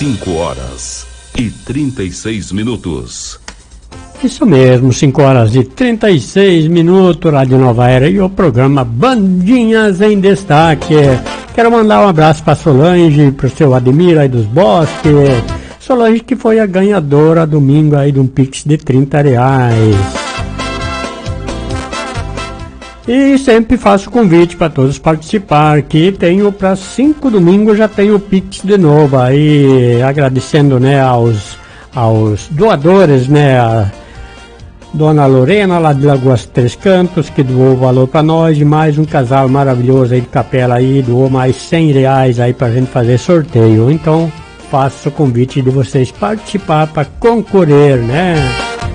5h36. Isso mesmo, 5h36, Rádio Nova Era e o programa Bandinhas em Destaque. Quero mandar um abraço para Solange, para o seu Ademir aí dos Bosques. Solange que foi a ganhadora domingo aí de um Pix de R$30. E sempre faço convite para todos participar, que tenho para 5 domingos já tenho o Pix de novo aí, agradecendo, né, aos doadores, né, a Dona Lorena lá de Lagoas Três Cantos, que doou valor para nós, e mais um casal maravilhoso aí de Capela aí, doou mais R$100 aí pra gente fazer sorteio. Então faço o convite de vocês participar para concorrer, né?